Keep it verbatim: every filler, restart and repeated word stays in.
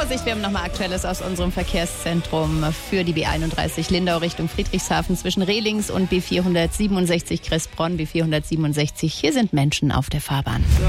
Vorsicht, wir haben nochmal Aktuelles aus unserem Verkehrszentrum für die B einunddreißig Lindau Richtung Friedrichshafen zwischen Rehlings und B vierhundertsiebenundsechzig Kressbronn, B vierhundertsiebenundsechzig. Hier sind Menschen auf der Fahrbahn.